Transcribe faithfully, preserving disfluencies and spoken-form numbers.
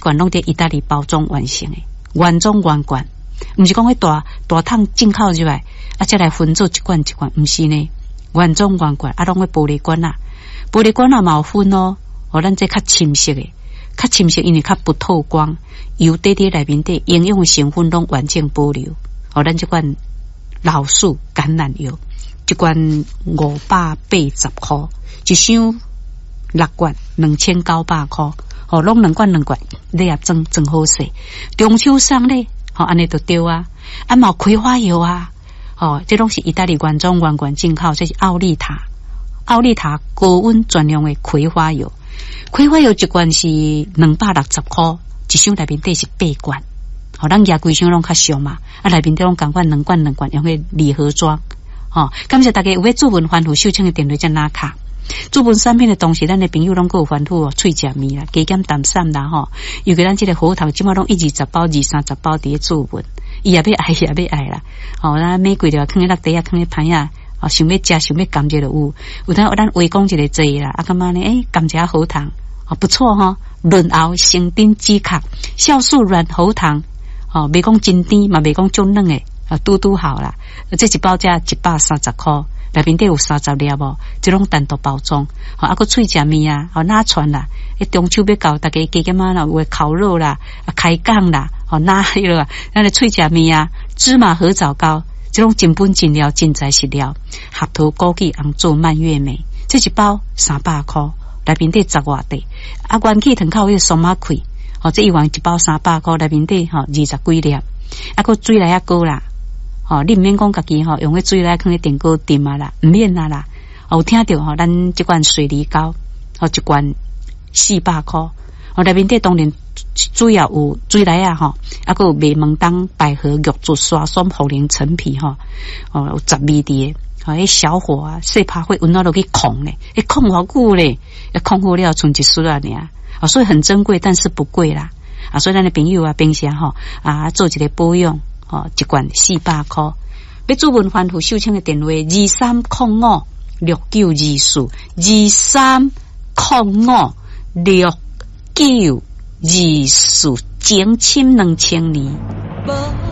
罐拢在意大利包装完成的，原装原罐，唔是讲迄大大桶进口入来，啊，再来分做一罐一罐，唔是呢，原装原罐，啊，拢会玻璃罐啊，玻璃罐啊嘛有分哦，哦，咱这较深色的，较深色因为较不透光，油滴滴内面底营养成分拢完整保留，哦，咱这罐老树橄榄油，一罐五百八十块，一箱六罐两千九百块。哦，拢两罐两罐，你也真真好势。中秋送咧，哦，安尼就对啊。啊，嘛有葵花油啊，哦，这拢是意大利原装原罐进口，这是奥利塔，奥利塔高温专用的葵花油。葵花油一罐是两百六十块，一箱内面底是八罐。哦，咱亚规箱拢较俗嘛，啊，内面底拢共款两罐两罐用个礼盒装。哦，感谢大家有要注文欢呼秀清的电话在哪卡？注文产品的同时，咱的朋友拢够有欢呼哦，脆食面啦，加减淡散啦吼。尤其咱这个好糖，即马拢一二十包、二三十包伫咧注文，伊也要爱，也要爱啦。哦，咱玫瑰就放喺落地啊，放喺盘呀，哦，想要食，想要甘蔗就有。有当咱围讲一个济啦，啊，感觉呢，诶，甘蔗好糖，哦，不错哈、哦。润喉生丁止咳，酵素软喉糖，哦，袂讲真甜，嘛袂讲足软诶，啊，拄拄好啦。这一包价一百三十块。内面底有三十粒哦，这种单独包装，好，啊个脆食面啊，好拿串啦，迄中秋要到，大家加减啊啦，有烤肉啦，啊开讲啦，好拿迄个，咱的脆食面啊，芝麻合枣糕，这种真本真料真材实料，合桃枸杞红做蔓越莓，这一包三百块，内面底十外块，啊元气藤靠迄个松马开，哦，这一碗一包三百块，内面底吼二十几粒，啊个水来啊高啦。哦，你唔免讲家己吼，用个水来放喺电锅炖啊啦，唔免啊啦。哦，有听到吼，咱这罐水梨膏，哦，一罐四百块。哦，内面底当然主要有水来啊吼，啊个有麦门冬、百合、玉竹、刷酸、茯苓、陈皮吼，哦，有十味的。哦，迄小火啊，细拍会温到落去控咧，迄控偌久咧，要控好了剩一丝啊尔。啊，所以很珍贵，但是不贵啦。啊，所以咱的朋友啊，平常吼啊，做一个保养。哦，一罐四百块。要注文欢呼秀清的电话：二三零五六九二四，二三零五六九二四，前侵两千年。